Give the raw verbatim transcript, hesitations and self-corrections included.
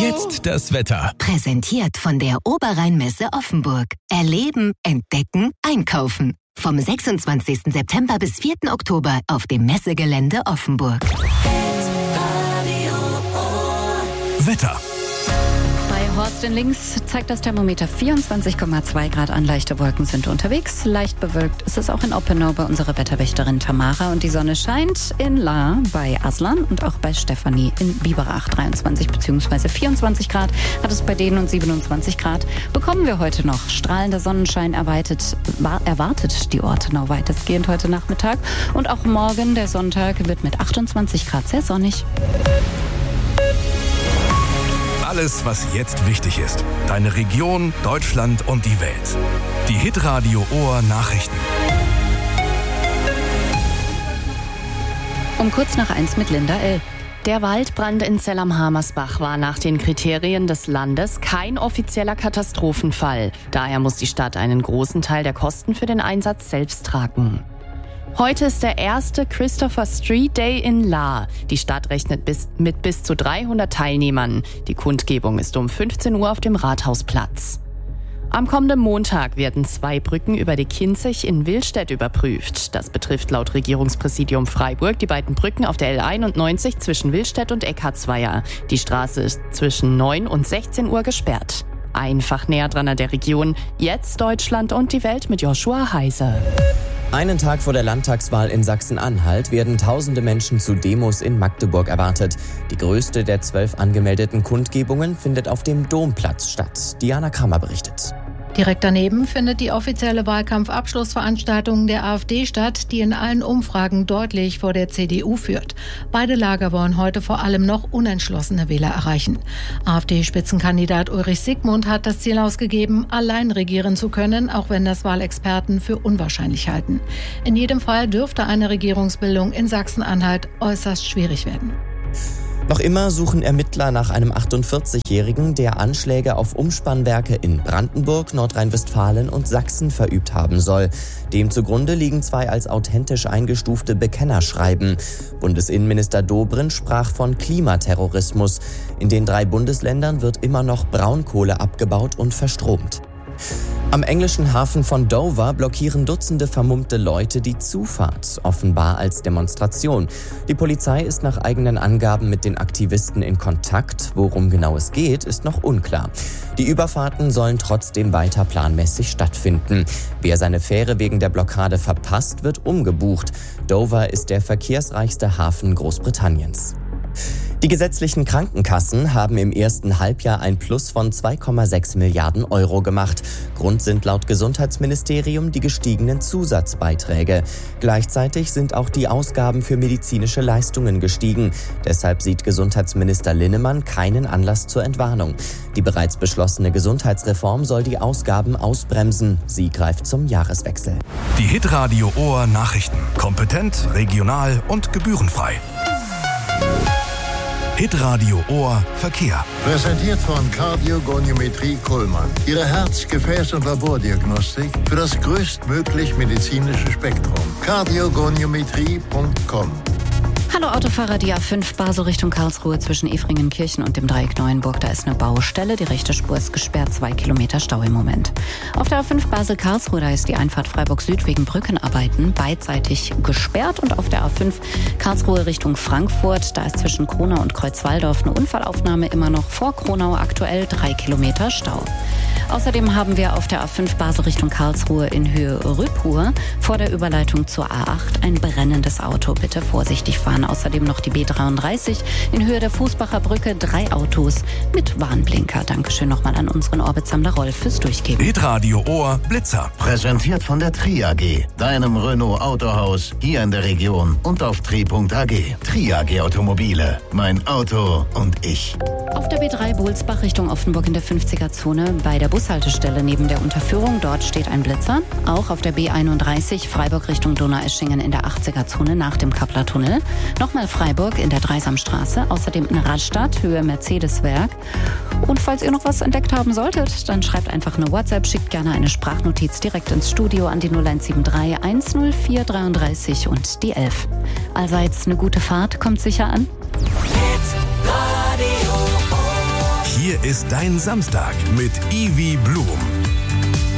Jetzt das Wetter. Präsentiert von der Oberrheinmesse Offenburg. Erleben, entdecken, einkaufen. Vom sechsundzwanzigsten September bis vierten Oktober auf dem Messegelände Offenburg. Wetter. Bei Horst in Links zeigt das Thermometer vierundzwanzig Komma zwei Grad an. Leichte Wolken sind unterwegs. Leicht bewölkt ist es auch in Oppenau bei unserer Wetterwächterin Tamara. Und die Sonne scheint in Lahr bei Aslan und auch bei Stefanie in Biberach. dreiundzwanzig bzw. vierundzwanzig Grad hat es bei denen und siebenundzwanzig Grad bekommen wir heute noch. Strahlender Sonnenschein erwartet, erwartet die Ortenau weitestgehend heute Nachmittag. Und auch morgen, der Sonntag, wird mit achtundzwanzig Grad sehr sonnig. Alles, was jetzt wichtig ist. Deine Region, Deutschland und die Welt. Die Hitradio Ohr Nachrichten. Um kurz nach eins mit Linda L. Der Waldbrand in Zell am Hamersbach war nach den Kriterien des Landes kein offizieller Katastrophenfall. Daher muss die Stadt einen großen Teil der Kosten für den Einsatz selbst tragen. Heute ist der erste Christopher Street Day in Lahr. Die Stadt rechnet bis, mit bis zu dreihundert Teilnehmern. Die Kundgebung ist um fünfzehn Uhr auf dem Rathausplatz. Am kommenden Montag werden zwei Brücken über die Kinzig in Willstedt überprüft. Das betrifft laut Regierungspräsidium Freiburg die beiden Brücken auf der L einundneunzig zwischen Willstedt und Eckartsweier. Die Straße ist zwischen neun und sechzehn Uhr gesperrt. Einfach näher dran an der Region. Jetzt Deutschland und die Welt mit Joshua Heise. Einen Tag vor der Landtagswahl in Sachsen-Anhalt werden tausende Menschen zu Demos in Magdeburg erwartet. Die größte der zwölf angemeldeten Kundgebungen findet auf dem Domplatz statt. Diana Kramer berichtet. Direkt daneben findet die offizielle Wahlkampfabschlussveranstaltung der AfD statt, die in allen Umfragen deutlich vor der C D U führt. Beide Lager wollen heute vor allem noch unentschlossene Wähler erreichen. AfD-Spitzenkandidat Ulrich Siegmund hat das Ziel ausgegeben, allein regieren zu können, auch wenn das Wahlexperten für unwahrscheinlich halten. In jedem Fall dürfte eine Regierungsbildung in Sachsen-Anhalt äußerst schwierig werden. Noch immer suchen Ermittler nach einem achtundvierzigjährigen, der Anschläge auf Umspannwerke in Brandenburg, Nordrhein-Westfalen und Sachsen verübt haben soll. Dem zugrunde liegen zwei als authentisch eingestufte Bekennerschreiben. Bundesinnenminister Dobrindt sprach von Klimaterrorismus. In den drei Bundesländern wird immer noch Braunkohle abgebaut und verstromt. Am englischen Hafen von Dover blockieren Dutzende vermummte Leute die Zufahrt, offenbar als Demonstration. Die Polizei ist nach eigenen Angaben mit den Aktivisten in Kontakt. Worum genau es geht, ist noch unklar. Die Überfahrten sollen trotzdem weiter planmäßig stattfinden. Wer seine Fähre wegen der Blockade verpasst, wird umgebucht. Dover ist der verkehrsreichste Hafen Großbritanniens. Die gesetzlichen Krankenkassen haben im ersten Halbjahr ein Plus von zwei Komma sechs Milliarden Euro gemacht. Grund sind laut Gesundheitsministerium die gestiegenen Zusatzbeiträge. Gleichzeitig sind auch die Ausgaben für medizinische Leistungen gestiegen. Deshalb sieht Gesundheitsminister Linnemann keinen Anlass zur Entwarnung. Die bereits beschlossene Gesundheitsreform soll die Ausgaben ausbremsen. Sie greift zum Jahreswechsel. Die Hitradio Ohr Nachrichten. Kompetent, regional und gebührenfrei. Hitradio Ohr Verkehr. Präsentiert von Kardiogoniometrie Kuhlmann. Ihre Herz-, Gefäß- und Labordiagnostik für das größtmöglich medizinische Spektrum. kardiogoniometrie punkt com. Hallo Autofahrer, die A fünf Basel Richtung Karlsruhe zwischen Efringenkirchen und dem Dreieck Neuenburg. Da ist eine Baustelle, die rechte Spur ist gesperrt, zwei Kilometer Stau im Moment. Auf der A fünf Basel Karlsruhe, da ist die Einfahrt Freiburg Süd wegen Brückenarbeiten beidseitig gesperrt. Und auf der A fünf Karlsruhe Richtung Frankfurt, da ist zwischen Kronau und Kreuzwaldorf eine Unfallaufnahme immer noch vor Kronau, aktuell drei Kilometer Stau. Außerdem haben wir auf der A fünf Basel Richtung Karlsruhe in Höhe Rüppur vor der Überleitung zur A acht ein brennendes Auto. Bitte vorsichtig fahren. Außerdem noch die B dreiunddreißig in Höhe der Fußbacher Brücke. Drei Autos mit Warnblinker. Dankeschön nochmal an unseren Orbitsammler Rolf fürs Durchgeben. Hitradio Ohr Blitzer. Präsentiert von der Tri A G, deinem Renault Autohaus hier in der Region und auf tri punkt a g. Tri A G Automobile. Mein Auto und ich. Auf der B drei Bohlsbach Richtung Offenburg in der fünfziger-Zone bei der Bushaltestelle neben der Unterführung. Dort steht ein Blitzer. Auch auf der B einunddreißig Freiburg Richtung Donaueschingen in der achtziger-Zone nach dem Kappler-Tunnel. Nochmal Freiburg in der Dreisamstraße. Außerdem in Rastatt, Höhe Mercedeswerk. Und falls ihr noch was entdeckt haben solltet, dann schreibt einfach eine WhatsApp, schickt gerne eine Sprachnotiz direkt ins Studio an die null eins sieben drei eins null vier dreiunddreißig und die elf. Allseits eine gute Fahrt, kommt sicher an. Hier ist dein Samstag mit Ivy Bloom.